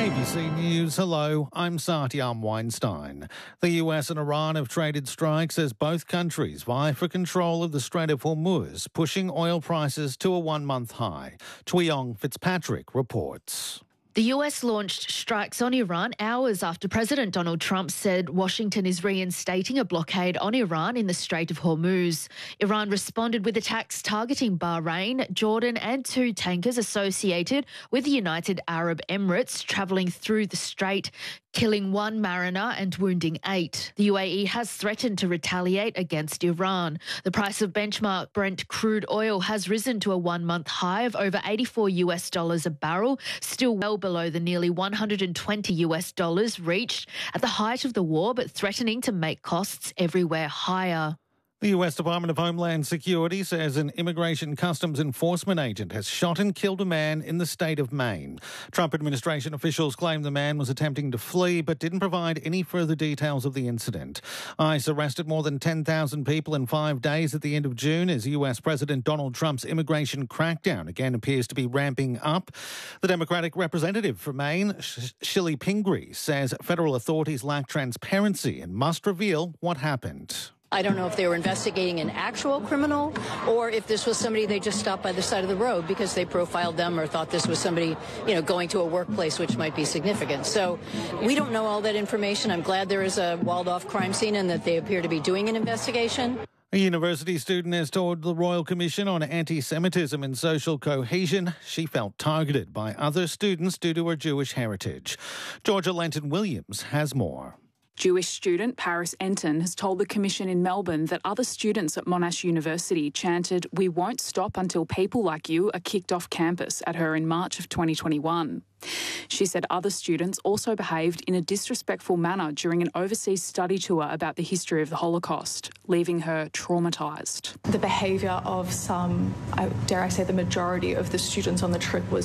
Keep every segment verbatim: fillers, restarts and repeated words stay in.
A B C News, hello, I'm Satyam Weinstein. The U S and Iran have traded strikes as both countries vie for control of the Strait of Hormuz, pushing oil prices to a one-month high. Tuyong Fitzpatrick reports. The U S launched strikes on Iran hours after President Donald Trump said Washington is reinstating a blockade on Iran in the Strait of Hormuz. Iran responded with attacks targeting Bahrain, Jordan and two tankers associated with the United Arab Emirates travelling through the strait, killing one mariner and wounding eight. The U A E has threatened to retaliate against Iran. The price of benchmark Brent crude oil has risen to a one-month high of over eighty-four US dollars a barrel, still well below the nearly one hundred twenty US dollars reached at the height of the war, but threatening to make costs everywhere higher. The U S Department of Homeland Security says an Immigration Customs Enforcement agent has shot and killed a man in the state of Maine. Trump administration officials claim the man was attempting to flee but didn't provide any further details of the incident. ICE arrested more than ten thousand people in five days at the end of June as U S President Donald Trump's immigration crackdown again appears to be ramping up. The Democratic representative for Maine, Shilly Pingree, says federal authorities lack transparency and must reveal what happened. I don't know if they were investigating an actual criminal or if this was somebody they just stopped by the side of the road because they profiled them or thought this was somebody, you know, going to a workplace, which might be significant. So we don't know all that information. I'm glad there is a walled-off crime scene and that they appear to be doing an investigation. A university student has told the Royal Commission on Anti-Semitism and Social Cohesion she felt targeted by other students due to her Jewish heritage. Georgia Lenton Williams has more. Jewish student Paris Enton has told the Commission in Melbourne that other students at Monash University chanted, "We won't stop until people like you are kicked off campus" at her in March of twenty twenty-one. She said other students also behaved in a disrespectful manner during an overseas study tour about the history of the Holocaust, leaving her traumatised. The behaviour of some, I dare I say the majority of the students on the trip was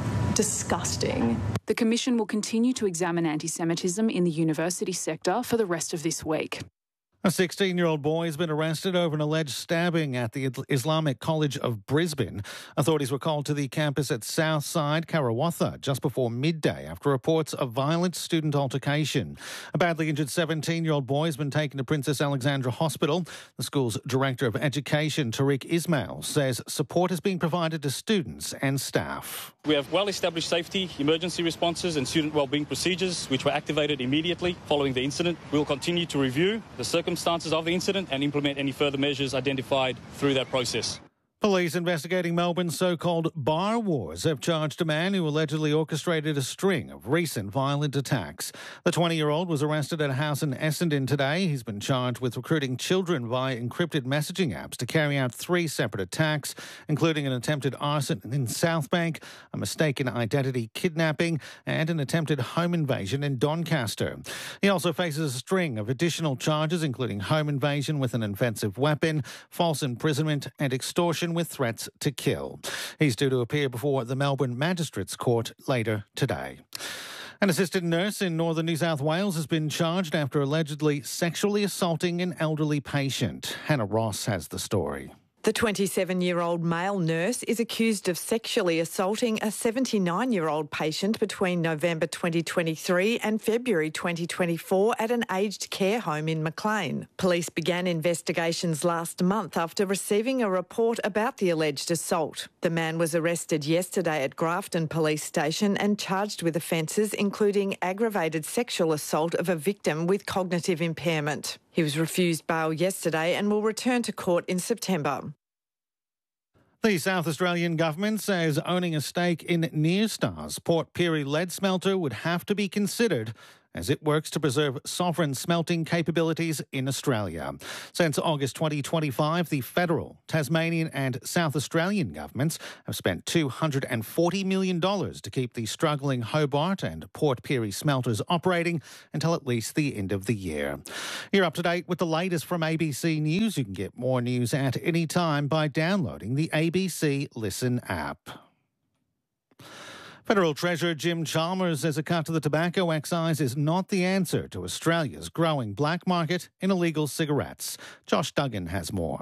disgusting. The Commission will continue to examine anti-Semitism in the university sector for the rest of this week. A sixteen-year-old boy has been arrested over an alleged stabbing at the Islamic College of Brisbane. Authorities were called to the campus at Southside, Karawatha, just before midday after reports of violent student altercation. A badly injured seventeen-year-old boy has been taken to Princess Alexandra Hospital. The school's Director of Education, Tariq Ismail, says support is being provided to students and staff. We have well-established safety, emergency responses and student wellbeing procedures which were activated immediately following the incident. We will continue to review the circumstances of the incident and implement any further measures identified through that process. Police investigating Melbourne's so-called bar wars have charged a man who allegedly orchestrated a string of recent violent attacks. The twenty-year-old was arrested at a house in Essendon today. He's been charged with recruiting children via encrypted messaging apps to carry out three separate attacks, including an attempted arson in Southbank, a mistaken identity kidnapping, and an attempted home invasion in Doncaster. He also faces a string of additional charges, including home invasion with an offensive weapon, false imprisonment, and extortion with threats to kill. He's due to appear before the Melbourne Magistrates Court later today. An assistant nurse in northern New South Wales has been charged after allegedly sexually assaulting an elderly patient. Hannah Ross has the story. The twenty-seven-year-old male nurse is accused of sexually assaulting a seventy-nine-year-old patient between November twenty twenty-three and February twenty twenty-four at an aged care home in Maclean. Police began investigations last month after receiving a report about the alleged assault. The man was arrested yesterday at Grafton Police Station and charged with offences including aggravated sexual assault of a victim with cognitive impairment. He was refused bail yesterday and will return to court in September. The South Australian government says owning a stake in Nyrstar's Port Pirie lead smelter would have to be considered as it works to preserve sovereign smelting capabilities in Australia. Since August twenty twenty-five, the federal, Tasmanian and South Australian governments have spent two hundred forty million dollars to keep the struggling Hobart and Port Pirie smelters operating until at least the end of the year. You're up to date with the latest from A B C News. You can get more news at any time by downloading the A B C Listen app. Federal Treasurer Jim Chalmers says a cut to the tobacco excise is not the answer to Australia's growing black market in illegal cigarettes. Josh Duggan has more.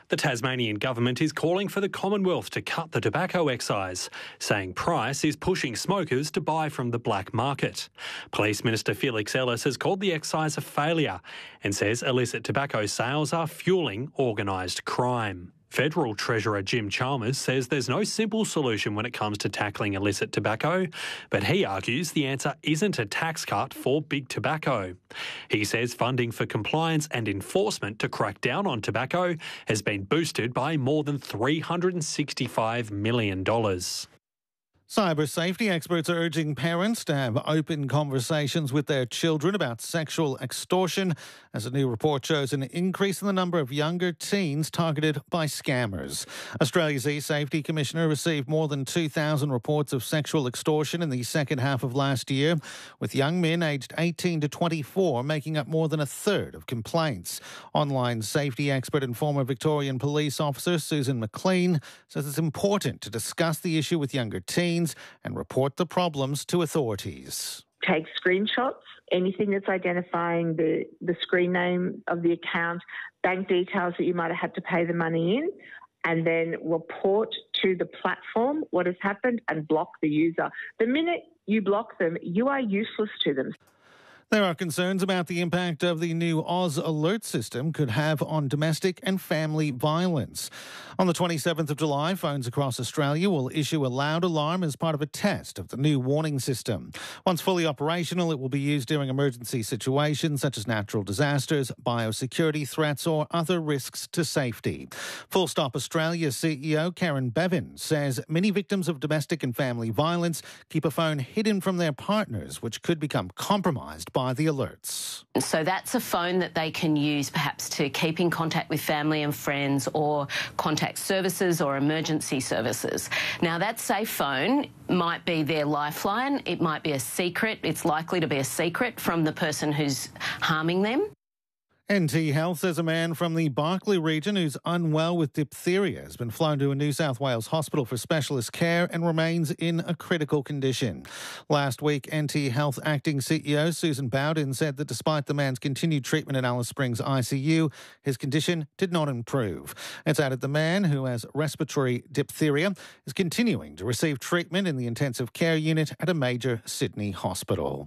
The Tasmanian government is calling for the Commonwealth to cut the tobacco excise, saying Price is pushing smokers to buy from the black market. Police Minister Felix Ellis has called the excise a failure and says illicit tobacco sales are fuelling organised crime. Federal Treasurer Jim Chalmers says there's no simple solution when it comes to tackling illicit tobacco, but he argues the answer isn't a tax cut for big tobacco. He says funding for compliance and enforcement to crack down on tobacco has been boosted by more than three hundred sixty-five million dollars. Cyber safety experts are urging parents to have open conversations with their children about sexual extortion, as a new report shows an increase in the number of younger teens targeted by scammers. Australia's eSafety Commissioner received more than two thousand reports of sexual extortion in the second half of last year, with young men aged eighteen to twenty-four making up more than a third of complaints. Online safety expert and former Victorian police officer Susan McLean says it's important to discuss the issue with younger teens and report the problems to authorities. Take screenshots, anything that's identifying the, the screen name of the account, bank details that you might have had to pay the money in, and then report to the platform what has happened and block the user. The minute you block them, you are useless to them. There are concerns about the impact of the new Oz alert system could have on domestic and family violence. On the twenty-seventh of July, phones across Australia will issue a loud alarm as part of a test of the new warning system. Once fully operational, it will be used during emergency situations such as natural disasters, biosecurity threats or other risks to safety. Full Stop Australia C E O Karen Bevan says many victims of domestic and family violence keep a phone hidden from their partners, which could become compromised by by the alerts. So that's a phone that they can use perhaps to keep in contact with family and friends or contact services or emergency services. Now that safe phone might be their lifeline. It might be a secret. It's likely to be a secret from the person who's harming them. N T Health says a man from the Barkly region who's unwell with diphtheria has been flown to a New South Wales hospital for specialist care and remains in a critical condition. Last week, N T Health acting C E O Susan Bowden said that despite the man's continued treatment in Alice Springs I C U, his condition did not improve. It's added the man, who has respiratory diphtheria, is continuing to receive treatment in the intensive care unit at a major Sydney hospital.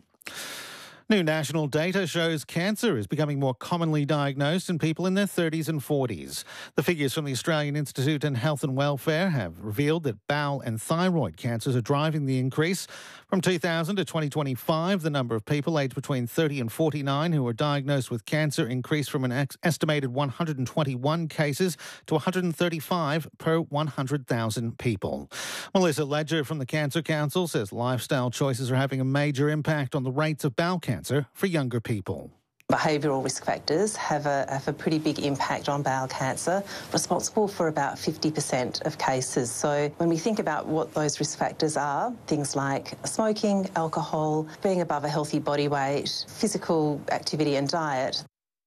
New national data shows cancer is becoming more commonly diagnosed in people in their thirties and forties. The figures from the Australian Institute of Health and Welfare have revealed that bowel and thyroid cancers are driving the increase. From two thousand to twenty twenty-five, the number of people aged between thirty and forty-nine who were diagnosed with cancer increased from an ex- estimated one hundred twenty-one cases to one hundred thirty-five per one hundred thousand people. Melissa Ledger from the Cancer Council says lifestyle choices are having a major impact on the rates of bowel cancer for younger people. Behavioural risk factors have a, have a pretty big impact on bowel cancer, responsible for about fifty percent of cases. So when we think about what those risk factors are, things like smoking, alcohol, being above a healthy body weight, physical activity and diet.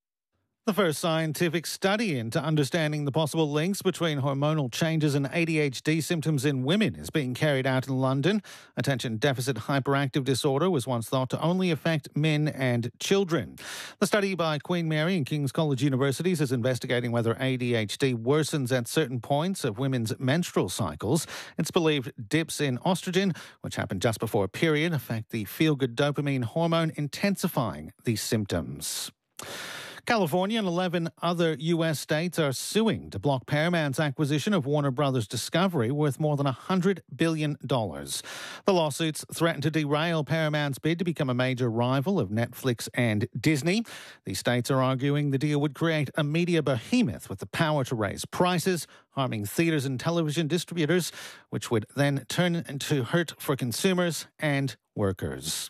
The first scientific study into understanding the possible links between hormonal changes and A D H D symptoms in women is being carried out in London. Attention deficit hyperactive disorder was once thought to only affect men and children. The study by Queen Mary and King's College Universities is investigating whether A D H D worsens at certain points of women's menstrual cycles. It's believed dips in estrogen, which happen just before a period, affect the feel-good dopamine hormone, intensifying these symptoms. California and eleven other U S states are suing to block Paramount's acquisition of Warner Brothers Discovery worth more than one hundred billion dollars. The lawsuits threaten to derail Paramount's bid to become a major rival of Netflix and Disney. The states are arguing the deal would create a media behemoth with the power to raise prices, harming theatres and television distributors, which would then turn into hurt for consumers and workers.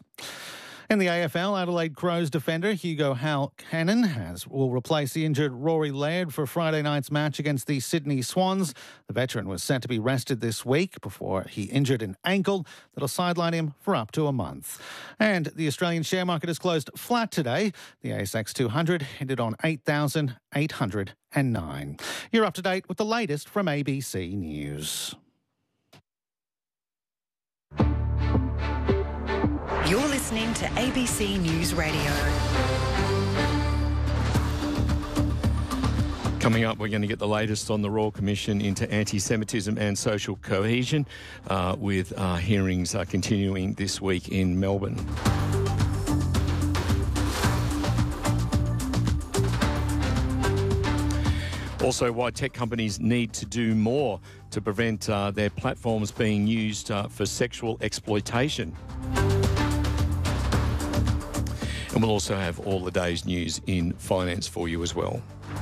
In the A F L, Adelaide Crows defender Hugo Hal-Cannon has will replace the injured Rory Laird for Friday night's match against the Sydney Swans. The veteran was set to be rested this week before he injured an ankle that'll sideline him for up to a month. And the Australian share market has closed flat today. The A S X two hundred ended on eight thousand eight hundred nine. You're up to date with the latest from A B C News. You're listening to A B C News Radio. Coming up, we're going to get the latest on the Royal Commission into anti-Semitism and social cohesion uh, with uh, hearings uh, continuing this week in Melbourne. Also, why tech companies need to do more to prevent uh, their platforms being used uh, for sexual exploitation. And we'll also have all the day's news in finance for you as well.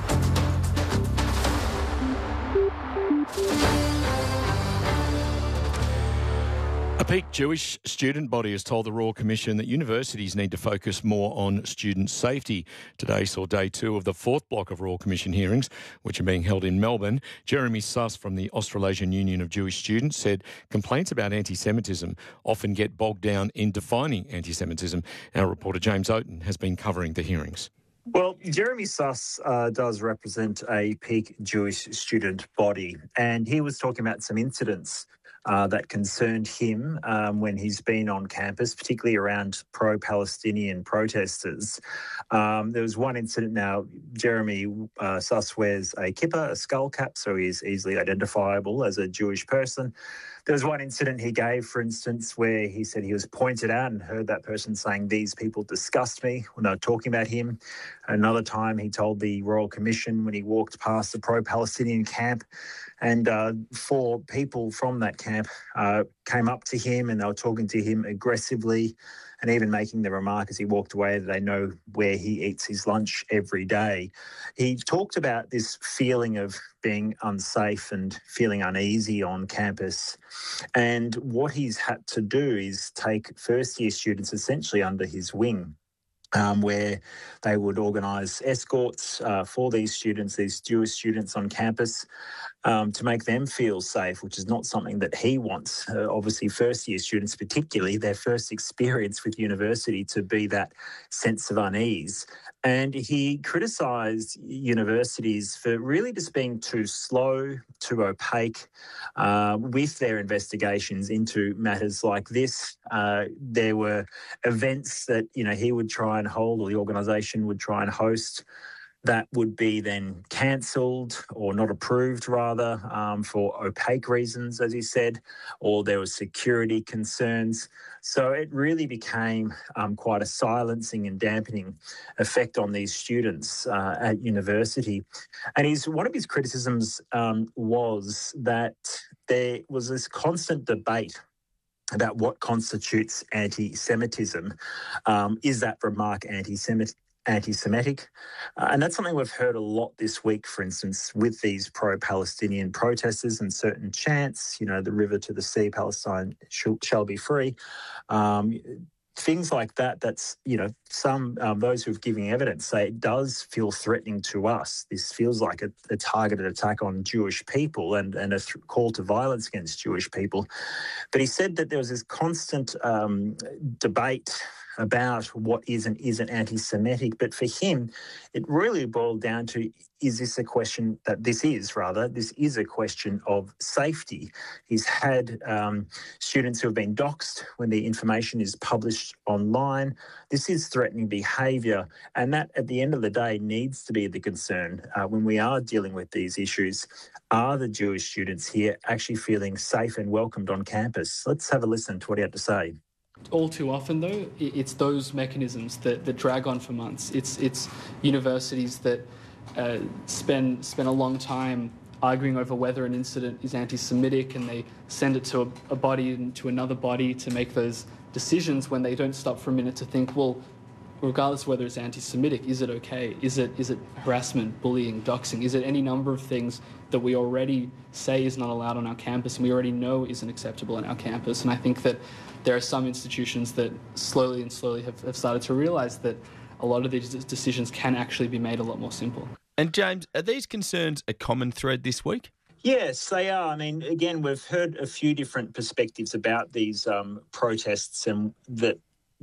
A peak Jewish student body has told the Royal Commission that universities need to focus more on student safety. Today saw day two of the fourth block of Royal Commission hearings, which are being held in Melbourne. Jeremy Suss from the Australasian Union of Jewish Students said complaints about anti-Semitism often get bogged down in defining anti-Semitism. Our reporter James Oaten has been covering the hearings. Well, Jeremy Suss uh, does represent a peak Jewish student body, and he was talking about some incidents Uh, that concerned him um, when he's been on campus, particularly around pro-Palestinian protesters. Um, there was one incident now, Jeremy uh, Suss wears a kippah, a skull cap, so he's easily identifiable as a Jewish person. There was one incident he gave, for instance, where he said he was pointed out and heard that person saying, "These people disgust me," when they were talking about him. Another time he told the Royal Commission when he walked past the pro-Palestinian camp, and uh, four people from that camp uh, came up to him and they were talking to him aggressively and even making the remark as he walked away that they know where he eats his lunch every day. He talked about this feeling of being unsafe and feeling uneasy on campus. And what he's had to do is take first-year students essentially under his wing, Um, where they would organise escorts uh, for these students, these Jewish students on campus, um, to make them feel safe, which is not something that he wants. Uh, obviously, first-year students particularly, their first experience with university to be that sense of unease. And he criticised universities for really just being too slow, too opaque uh, with their investigations into matters like this. Uh, there were events that, you know, he would try and hold, or the organisation would try and host, that would be then cancelled or not approved, rather, um, for opaque reasons, as he said, or there were security concerns. So it really became um, quite a silencing and dampening effect on these students uh, at university. And his, one of his criticisms um, was that there was this constant debate about what constitutes anti-Semitism. Um, is that remark anti-Semitic? anti-Semitic. Uh, and that's something we've heard a lot this week, for instance, with these pro-Palestinian protesters and certain chants, you know, the river to the sea, Palestine shall, shall be free. Um, things like that, that's, you know, some, um, those who've given evidence say it does feel threatening to us. This feels like a, a targeted attack on Jewish people and, and a th- call to violence against Jewish people. But he said that there was this constant um, debate about what is and isn't anti-Semitic. But for him, it really boiled down to, is this a question that this is, rather, this is a question of safety. He's had um, students who have been doxxed when the information is published online. This is threatening behaviour, and that, at the end of the day, needs to be the concern uh, when we are dealing with these issues. Are the Jewish students here actually feeling safe and welcomed on campus? Let's have a listen to what he had to say. All too often, though, it's those mechanisms that, that drag on for months. It's it's universities that uh, spend spend a long time arguing over whether an incident is anti-Semitic, and they send it to a, a body and to another body to make those decisions when they don't stop for a minute to think, well, regardless of whether it's anti-Semitic, is it okay? Is it is it harassment, bullying, doxing? Is it any number of things that we already say is not allowed on our campus and we already know isn't acceptable on our campus? And I think that there are some institutions that slowly and slowly have, have started to realise that a lot of these decisions can actually be made a lot more simple. And James, are these concerns a common thread this week? Yes, they are. I mean, again, we've heard a few different perspectives about these um, protests, and that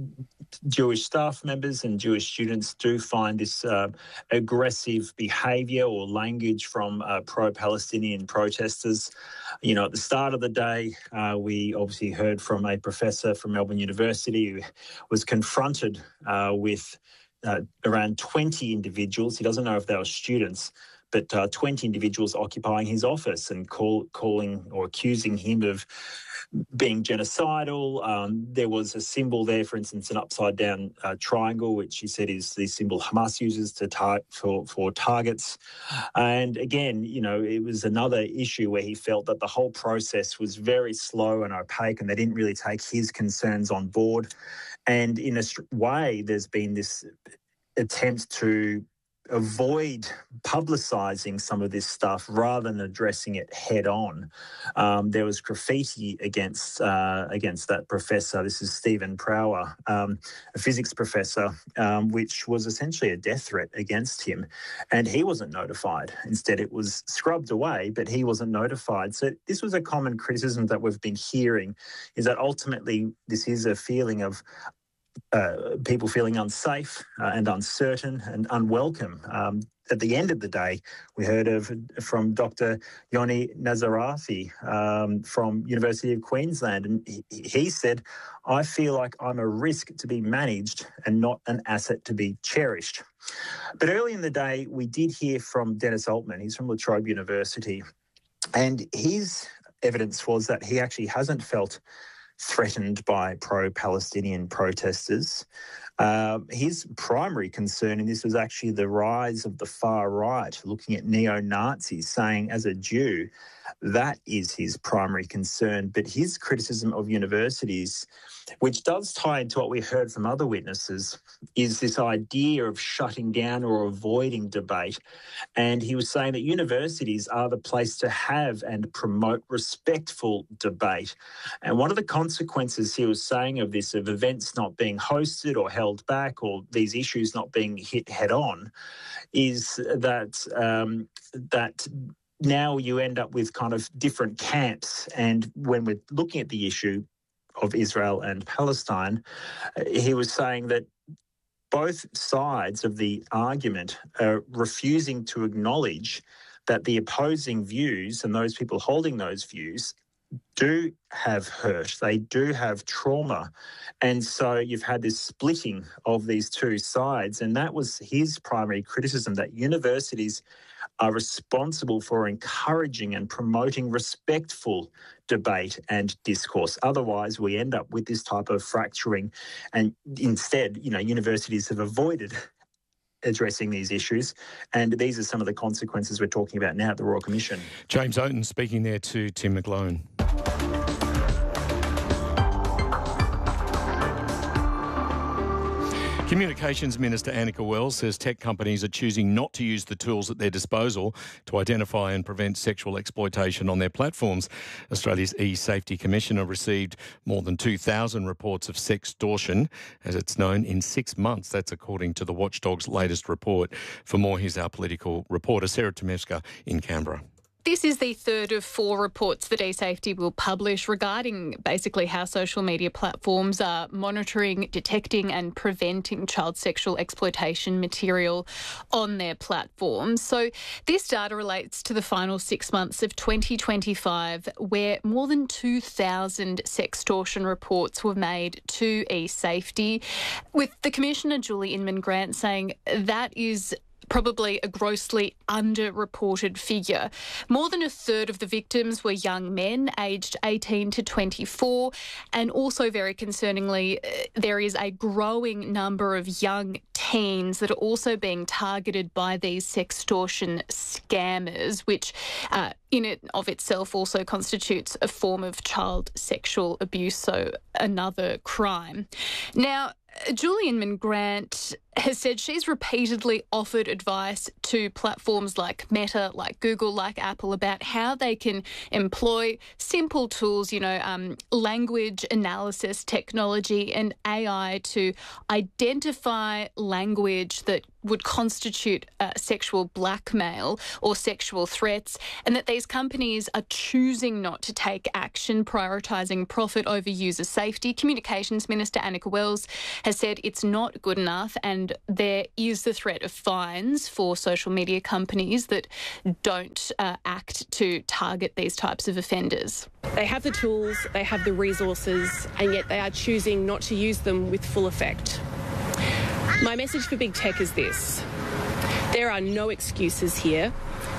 Jewish staff members and Jewish students do find this uh, aggressive behaviour or language from uh, pro-Palestinian protesters. You know, at the start of the day, uh, we obviously heard from a professor from Melbourne University who was confronted uh, with uh, around twenty individuals. He doesn't know if they were students, but uh, twenty individuals occupying his office and call, calling or accusing him of being genocidal. Um, there was a symbol there, for instance, an upside-down uh, triangle, which he said is the symbol Hamas uses to tar- for, for targets. And again, you know, it was another issue where he felt that the whole process was very slow and opaque and they didn't really take his concerns on board. And in a way, there's been this attempt to avoid publicising some of this stuff rather than addressing it head on. Um, there was graffiti against uh, against that professor. This is Stephen Prower, um, a physics professor, um, which was essentially a death threat against him. And he wasn't notified. Instead, it was scrubbed away, but he wasn't notified. So this was a common criticism that we've been hearing, is that ultimately this is a feeling of Uh, people feeling unsafe uh, and uncertain and unwelcome. Um, at the end of the day, we heard of from Doctor Yoni Nazarathi um, from University of Queensland, and he, he said, "I feel like I'm a risk to be managed and not an asset to be cherished." But early in the day, we did hear from Dennis Altman. He's from La Trobe University, and his evidence was that he actually hasn't felt threatened by pro-Palestinian protesters. Uh, his primary concern in this was actually the rise of the far right, looking at neo-Nazis, saying as a Jew, that is his primary concern. But his criticism of universities, which does tie into what we heard from other witnesses, is this idea of shutting down or avoiding debate. And he was saying that universities are the place to have and promote respectful debate. And one of the consequences he was saying of this, of events not being hosted or held back or these issues not being hit head on, is that um, that now you end up with kind of different camps. And when we're looking at the issue of Israel and Palestine, he was saying that both sides of the argument are refusing to acknowledge that the opposing views and those people holding those views do have hurt, they do have trauma. And so you've had this splitting of these two sides. And that was his primary criticism, that universities are responsible for encouraging and promoting respectful debate and discourse. Otherwise, we end up with this type of fracturing. And instead, you know, universities have avoided addressing these issues. And these are some of the consequences we're talking about now at the Royal Commission. James Oaten speaking there to Tim McGlone. Communications Minister Annika Wells says tech companies are choosing not to use the tools at their disposal to identify and prevent sexual exploitation on their platforms. Australia's E-Safety Commissioner received more than two thousand reports of sextortion, as it's known, in six months. That's according to the Watchdog's latest report. For more, here's our political reporter, Sarah Tomevska in Canberra. This is the third of four reports that eSafety will publish regarding basically how social media platforms are monitoring, detecting and preventing child sexual exploitation material on their platforms. So this data relates to the final six months of twenty twenty-five, where more than two thousand sextortion reports were made to eSafety, with the Commissioner, Julie Inman-Grant, saying that is probably a grossly underreported figure. More than a third of the victims were young men aged eighteen to twenty-four, and also very concerningly, there is a growing number of young teens that are also being targeted by these sextortion scammers, which uh, in it of itself also constitutes a form of child sexual abuse, so another crime. Now, Julie Inman-Grant has said she's repeatedly offered advice to platforms like Meta, like Google, like Apple about how they can employ simple tools, you know, um, language analysis technology and A I to identify language that would constitute uh, sexual blackmail or sexual threats, and that these companies are choosing not to take action, prioritising profit over user safety. Communications Minister Annika Wells has said it's not good enough, and there is the threat of fines for social media companies that don't uh, act to target these types of offenders. They have the tools, they have the resources, and yet they are choosing not to use them with full effect. My message for big tech is this: there are no excuses here.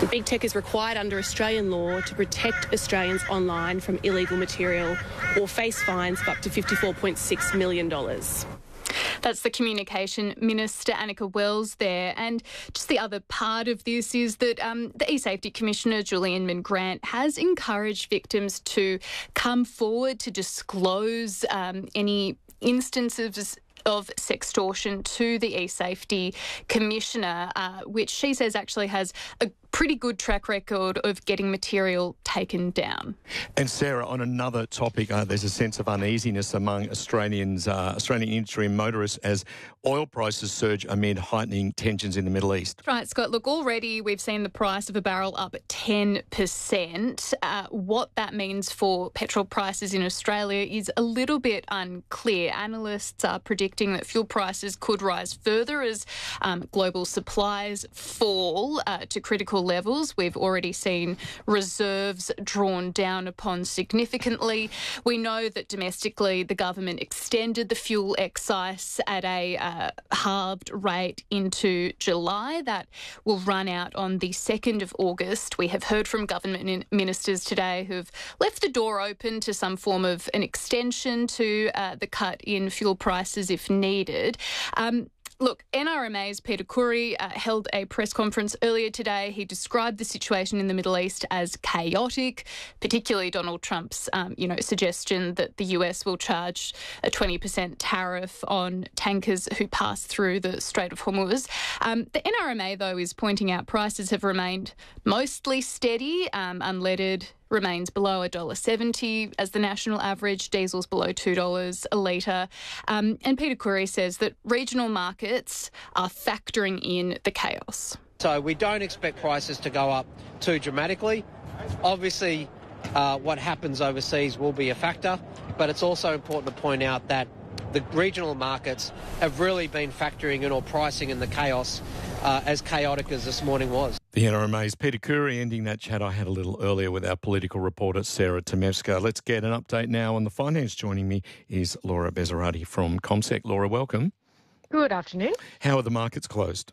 Big tech is required under Australian law to protect Australians online from illegal material or face fines of up to fifty-four point six million dollars. That's the Communication Minister, Annika Wells, there. And just the other part of this is that um, the eSafety Commissioner, Julian Mangrant, has encouraged victims to come forward to disclose um, any instances of sextortion to the eSafety Commissioner, uh, which she says actually has a pretty good track record of getting material taken down. And Sarah, on another topic, uh, there's a sense of uneasiness among Australians, uh, Australian industry and motorists as oil prices surge amid heightening tensions in the Middle East. Right, Scott. Look, already we've seen the price of a barrel up ten percent. Uh, what that means for petrol prices in Australia is a little bit unclear. Analysts are predicting that fuel prices could rise further as um, global supplies fall uh, to critical levels. We've already seen reserves drawn down upon significantly. We know that domestically the government extended the fuel excise at a uh, halved rate into July. That will run out on the second of August. We have heard from government ministers today who've left the door open to some form of an extension to uh, the cut in fuel prices if needed. Um, Look, N R M A's Peter Khoury uh, held a press conference earlier today. He described the situation in the Middle East as chaotic, particularly Donald Trump's, um, you know, suggestion that the U S will charge a twenty percent tariff on tankers who pass through the Strait of Hormuz. Um, the N R M A, though, is pointing out prices have remained mostly steady, um, unleaded remains below one dollar seventy as the national average. Diesel's below two dollars a litre. Um, and Peter Khoury says that regional markets are factoring in the chaos. So we don't expect prices to go up too dramatically. Obviously, uh, what happens overseas will be a factor, but it's also important to point out that the regional markets have really been factoring in or pricing in the chaos uh, as chaotic as this morning was. The N R M A's Peter Khoury ending that chat I had a little earlier with our political reporter Sarah Temevska. Let's get an update now on the finance. Joining me is Laura Besarati from CommSec. Laura, welcome. Good afternoon. How are the markets closed?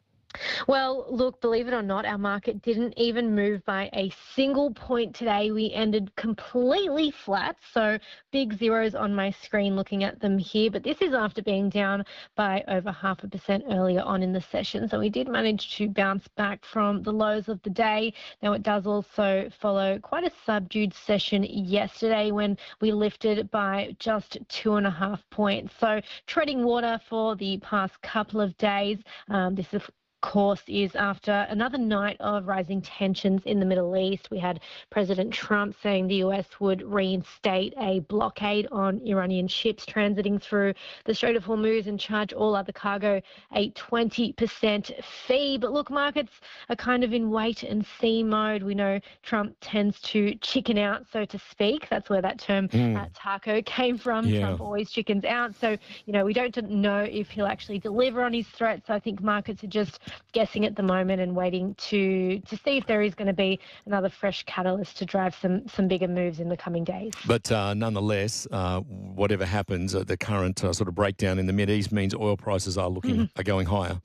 Well, look, believe it or not, our market didn't even move by a single point today. We ended completely flat, so big zeros on my screen looking at them here. But this is after being down by over half a percent earlier on in the session. So we did manage to bounce back from the lows of the day. Now, it does also follow quite a subdued session yesterday when we lifted by just two and a half points. So treading water for the past couple of days. Um, this is course is after another night of rising tensions in the Middle East. We had President Trump saying the U S would reinstate a blockade on Iranian ships transiting through the Strait of Hormuz and charge all other cargo a twenty percent fee. But look, markets are kind of in wait and see mode. We know Trump tends to chicken out, so to speak. That's where that term mm. uh, taco came from. Yeah. Trump always chickens out. So, you know, we don't know if he'll actually deliver on his threats. So I think markets are just guessing at the moment and waiting to to see if there is going to be another fresh catalyst to drive some some bigger moves in the coming days. But uh, nonetheless, uh, whatever happens, uh, the current uh, sort of breakdown in the Mideast means oil prices are looking mm-hmm. are going higher.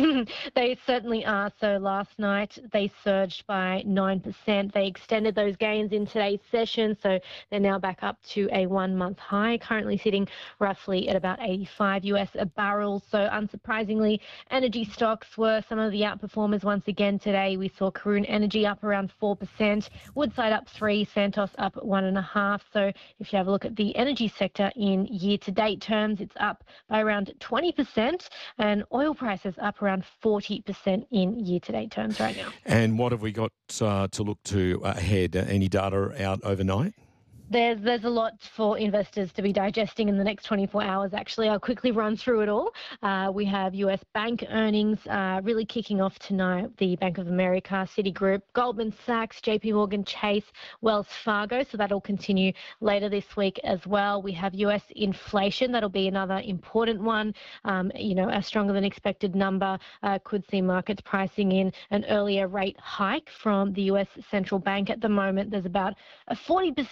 They certainly are. So last night they surged by nine percent. They extended those gains in today's session, so they're now back up to a one-month high, currently sitting roughly at about eighty-five U S a barrel. So unsurprisingly, energy stocks were some of the outperformers once again today. We saw Karoon Energy up around four percent, Woodside up three, Santos up one and a half. So if you have a look at the energy sector in year-to-date terms, it's up by around twenty percent, and oil prices up around forty percent in year-to-date terms right now. And what have we got uh, to look to ahead? Any data out overnight? There's there's a lot for investors to be digesting in the next twenty-four hours, actually. I'll quickly run through it all. Uh, we have U S bank earnings uh, really kicking off tonight. The Bank of America, Citigroup, Goldman Sachs, J P Morgan Chase, Wells Fargo. So that'll continue later this week as well. We have U S inflation. That'll be another important one. Um, you know, a stronger than expected number uh, could see markets pricing in an earlier rate hike from the U S central bank. At the moment, there's about a forty percent chance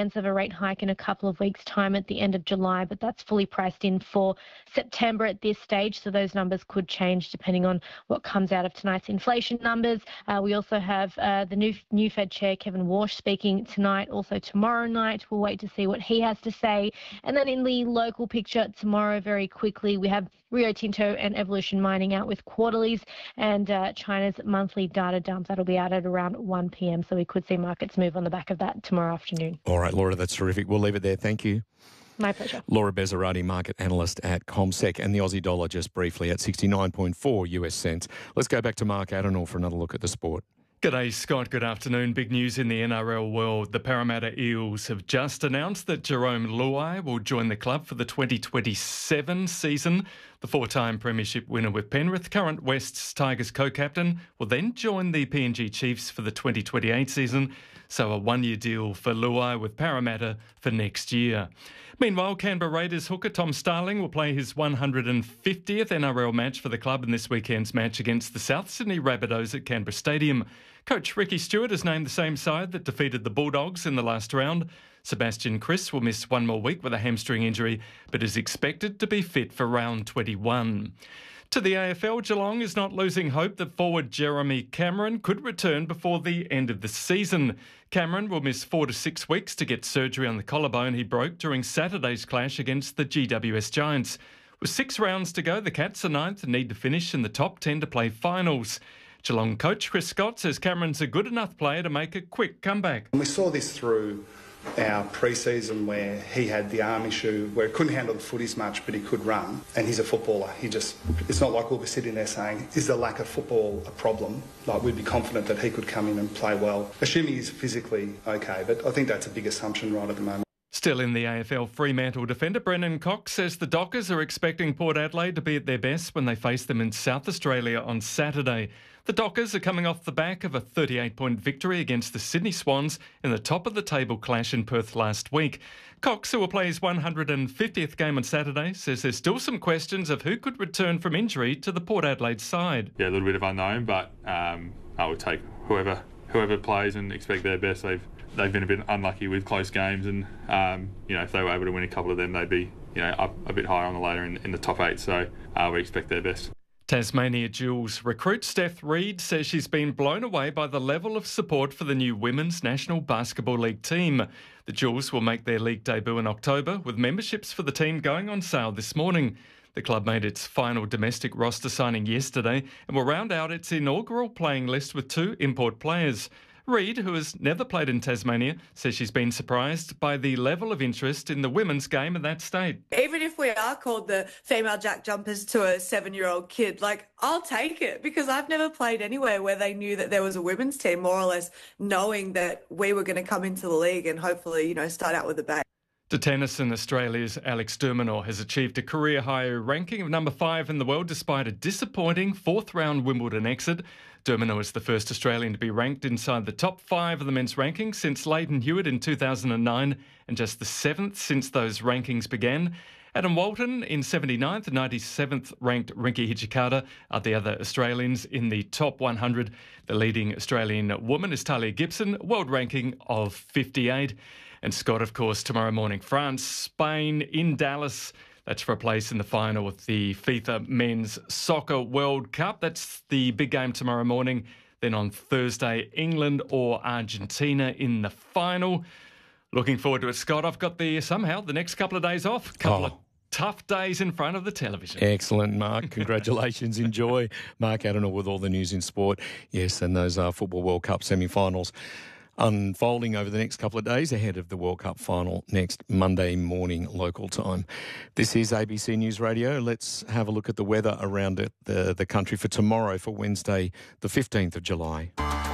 chance of a rate hike in a couple of weeks' time at the end of July, but that's fully priced in for September at this stage, so those numbers could change depending on what comes out of tonight's inflation numbers. Uh, we also have uh, the new, new Fed Chair, Kevin Warsh, speaking tonight, also tomorrow night. We'll wait to see what he has to say. And then in the local picture tomorrow, very quickly, we have Rio Tinto and Evolution Mining out with quarterlies, and uh, China's monthly data dump. That'll be out at around one p.m, so we could see markets move on the back of that tomorrow afternoon. All right, Laura, that's terrific. We'll leave it there. Thank you. My pleasure. Laura Bezzarati, market analyst at CommSec, and the Aussie dollar just briefly at sixty-nine point four US cents. Let's go back to Mark Adenauer for another look at the sport. G'day, Scott. Good afternoon. Big news in the N R L world. The Parramatta Eels have just announced that Jerome Luai will join the club for the twenty twenty-seven season. The four-time premiership winner with Penrith, current Wests Tigers co-captain, will then join the P N G Chiefs for the twenty twenty-eight season. So a one-year deal for Luai with Parramatta for next year. Meanwhile, Canberra Raiders hooker Tom Starling will play his one hundred fiftieth N R L match for the club in this weekend's match against the South Sydney Rabbitohs at Canberra Stadium. Coach Ricky Stewart has named the same side that defeated the Bulldogs in the last round. Sebastian Kris will miss one more week with a hamstring injury, but is expected to be fit for round twenty-one. To the A F L, Geelong is not losing hope that forward Jeremy Cameron could return before the end of the season. Cameron will miss four to six weeks to get surgery on the collarbone he broke during Saturday's clash against the G W S Giants. With six rounds to go, the Cats are ninth and need to finish in the top ten to play finals. Geelong coach Chris Scott says Cameron's a good enough player to make a quick comeback. And we saw this through our pre-season where he had the arm issue where he couldn't handle the footies much, but he could run. And he's a footballer. He just, it's not like we'll be sitting there saying, is the lack of football a problem? Like, we'd be confident that he could come in and play well, assuming he's physically okay. But I think that's a big assumption right at the moment. Still in the A F L, Fremantle defender Brendan Cox says the Dockers are expecting Port Adelaide to be at their best when they face them in South Australia on Saturday. The Dockers are coming off the back of a thirty-eight point victory against the Sydney Swans in the top-of-the-table clash in Perth last week. Cox, who will play his one hundred fiftieth game on Saturday, says there's still some questions of who could return from injury to the Port Adelaide side. Yeah, a little bit of unknown, but um, I would take whoever whoever plays and expect their best. They've they've been a bit unlucky with close games, and um, you know, if they were able to win a couple of them, they'd be you know up a bit higher on the ladder in, in the top eight. So uh, we expect their best. Tasmania Jewels recruit Steph Reid says she's been blown away by the level of support for the new Women's National Basketball League team. The Jewels will make their league debut in October, with memberships for the team going on sale this morning. The club made its final domestic roster signing yesterday and will round out its inaugural playing list with two import players. Reid, who has never played in Tasmania, says she's been surprised by the level of interest in the women's game in that state. Even if we are called the female jack jumpers to a seven-year-old kid, like, I'll take it, because I've never played anywhere where they knew that there was a women's team, more or less knowing that we were going to come into the league and hopefully, you know, start out with a bang. To tennis, and Australia's Alex de Minaur has achieved a career-high ranking of number five in the world despite a disappointing fourth-round Wimbledon exit. De Minaur is the first Australian to be ranked inside the top five of the men's rankings since Leighton Hewitt in two thousand nine, and just the seventh since those rankings began. Adam Walton in seventy-ninth and ninety-seventh ranked Rinky Hijikata are the other Australians in the top one hundred. The leading Australian woman is Talia Gibson, world ranking of fifty-eight. And Scott, of course, tomorrow morning, France, Spain in Dallas. That's for a place in the final of the FIFA Men's Soccer World Cup. That's the big game tomorrow morning. Then on Thursday, England or Argentina in the final. Looking forward to it, Scott. I've got the somehow the next couple of days off. Couple oh. of tough days in front of the television. Excellent, Mark. Congratulations. Enjoy. Mark Adenauer with all the news in sport. Yes, and those uh, Football World Cup semi-finals unfolding over the next couple of days ahead of the World Cup final next Monday morning local time. This is A B C News Radio. Let's have a look at the weather around it, the, the country for tomorrow, for Wednesday, the fifteenth of July.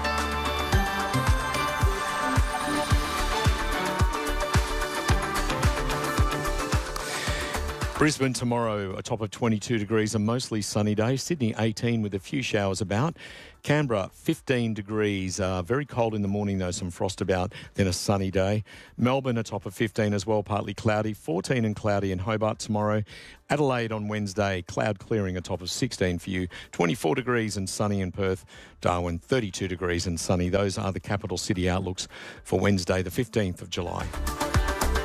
Brisbane tomorrow, a top of twenty-two degrees, a mostly sunny day. Sydney eighteen with a few showers about. Canberra fifteen degrees, uh, very cold in the morning though, some frost about, then a sunny day. Melbourne a top of fifteen as well, partly cloudy. fourteen and cloudy in Hobart tomorrow. Adelaide on Wednesday, cloud clearing, a top of sixteen for you. twenty-four degrees and sunny in Perth. Darwin thirty-two degrees and sunny. Those are the capital city outlooks for Wednesday the fifteenth of July.